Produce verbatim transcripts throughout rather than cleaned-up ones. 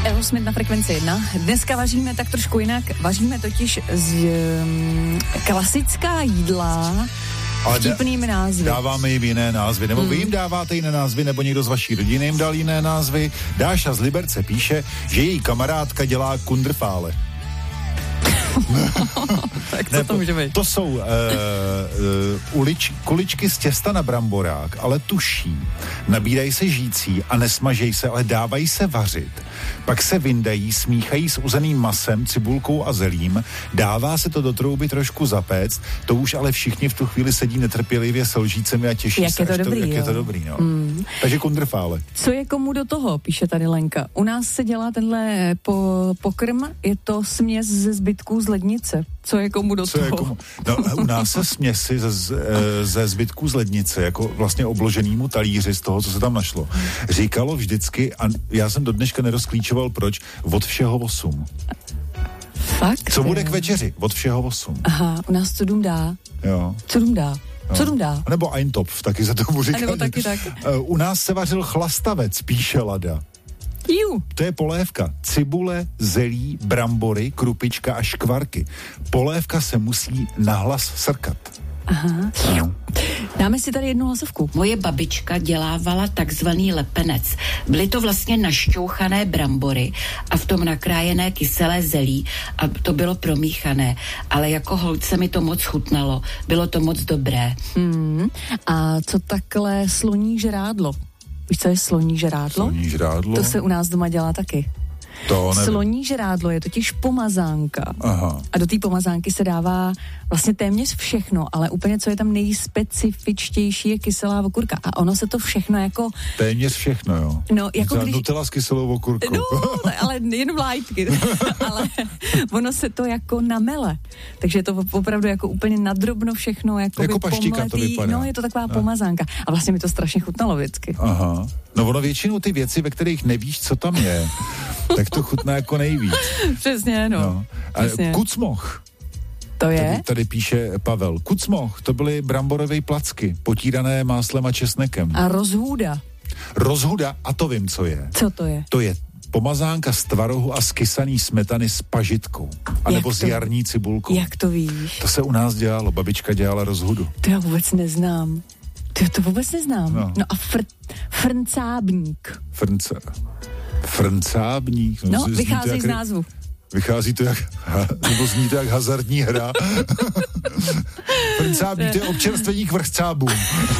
Aerosmith na Frekvenci jedna. Dneska vaříme tak trošku jinak. Vaříme totiž z um, klasická jídla vtipnými názvy. Dáváme jim jiné názvy, nebo hmm. vy jim dáváte jiné názvy, nebo někdo z vaší rodiny jim dal jiné názvy. Dáša z Liberce píše, že její kamarádka dělá kundrfále. Tak co to může být? To jsou uh, uh, ulič, kuličky z těsta na bramborák, ale tuší. Nabírají se žící a nesmažejí se, ale dávají se vařit. Pak se vyndají, smíchají s uzeným masem, cibulkou a zelím. Dává se to do trouby trošku zapéct. To už ale všichni v tu chvíli sedí netrpělivě s lžícemi a těší jak se. Je to dobrý, to, jak jo. je to dobrý, no. Mm. Takže kundrfále. Co je komu do toho, píše tady Lenka. U nás se dělá tenhle po, pokrm, je to směs ze zbytků z lednice. Co je komu do Co toho? je komu? No, u nás se směsi ze, ze zbytků z lednice, jako vlastně obloženýmu talíři z toho, co se tam našlo, říkalo vždycky, a já jsem do dneška nerozklíčoval proč, od všeho osm. Fakt? Co bude k večeři? Od všeho osm. Aha, u nás co dům dá. Jo. Co dům dá? No. Co dům dá? Nebo Eintopf, taky se tomu říká. A nebo taky tak. U nás se vařil chlastavec, píše Lada. Jú. To je polévka. Cibule, zelí, brambory, krupička a škvarky. Polévka se musí nahlas srkat. Aha. No. Dáme si tady jednu hlasovku. Moje babička dělávala takzvaný lepenec. Byly to vlastně našťouchané brambory a v tom nakrájené kyselé zelí a to bylo promíchané. Ale jako holce mi to moc chutnalo. Bylo to moc dobré. Hmm. A co takhle sloní žrádlo? Víš, co je sloní žrádlo? Sloní žrádlo? To se u nás doma dělá taky. To nevím. Sloní žrádlo je totiž pomazánka. Aha. A do té pomazánky se dává vlastně téměř všechno, ale úplně co je tam nejspecifičtější je kyselá okurka. A ono se to všechno jako... Téměř všechno, jo. No, jako Za když... Nutella s kyselou okurkou. No, ale jenom lajtky. Ale ono se to jako namele. Takže je to opravdu jako úplně nadrobno všechno. Jako, jako paštika to vypadá. No, je to taková no. pomazánka. A vlastně mi to strašně chutnalo vždycky. Aha. No ono většinou ty věci, ve kterých nevíš, co tam je, tak to chutná jako nejvíc. Přesně, no. no. A Přesně. kucmoch. To je? Tady, tady píše Pavel. Kucmoch, to byly bramborové placky, potírané máslem a česnekem. A rozhůda. Rozhuda, a to vím, co je. Co to je? To je pomazánka z tvarohu a skysaný smetany s pažitkou. A nebo s jarní cibulkou. Jak to víš? To se u nás dělalo, babička dělala rozhudu. To já vůbec neznám. To já to vůbec neznám. No, no a fr, frncábník. Frnce. Frncábník. No, vychází jak, z názvu. Vychází to jak, nebo zní to jak hazardní hra. Frncábník, to je občerstvení k vrchcábům.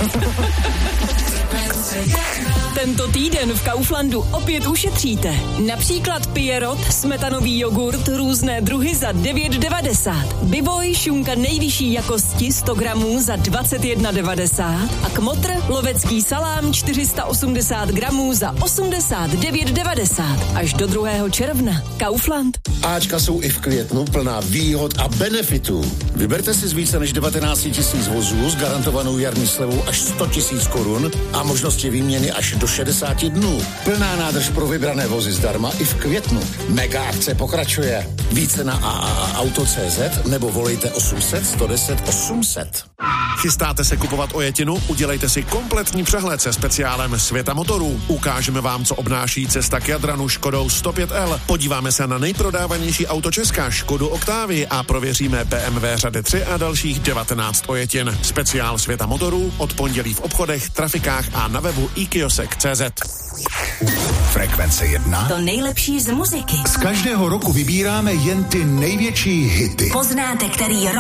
Tento týden v Kauflandu opět ušetříte. Například Pierrot, smetanový jogurt, různé druhy za devět devadesát. Biboj, šunka nejvyšší jakosti sto gramů za dvacet jedna devadesát. A Kmotr, lovecký salám čtyři sta osmdesát gramů za osmdesát devět devadesát. Až do druhého června. Kaufland. Ačka jsou i v květnu plná výhod a benefitů. Vyberte si z více než devatenáct tisíc vozů s garantovanou jarní slevou až sto tisíc korun a možnosti výměny až do šedesát dnů. Plná nádrž pro vybrané vozy zdarma i v květnu. Mega akce pokračuje. Více na a a a auto tečka cé zet nebo volejte osm set sto deset osm set. Chystáte se kupovat ojetinu? Udělejte si kompletní přehled se speciálem Světa motorů. Ukážeme vám, co obnáší cesta k Jadranu Škodou sto pět el. Podíváme se na nejprodávanější auto Česka, Škodu Octavii, a prověříme bé em vé řady tři a dalších devatenáct ojetin. Speciál Světa motorů od pondělí v obchodech, trafikách a na webu i kiosek tečka cé zet. Frekvence jedna. To nejlepší z muziky. Z každého roku vybíráme jen ty největší hity. Poznáte, který